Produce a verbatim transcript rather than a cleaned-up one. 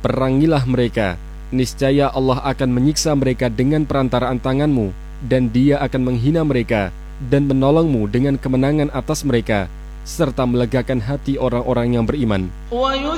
perangilah mereka. Niscaya Allah akan menyiksa mereka dengan perantaraan tanganmu, dan Dia akan menghina mereka dan menolongmu dengan kemenangan atas mereka, serta melegakan hati orang-orang yang beriman.